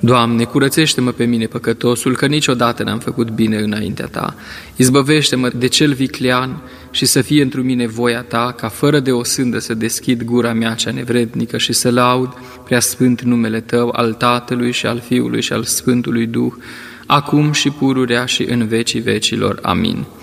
Doamne, curățește-mă pe mine, păcătosul, că niciodată n-am făcut bine înaintea Ta. Izbăvește-mă de cel viclean și să fie întru mine voia Ta, ca fără de o sândă să deschid gura mea cea nevrednică și să laud prea sfânt numele Tău, al Tatălui și al Fiului și al Sfântului Duh, acum și pururea și în vecii vecilor. Amin.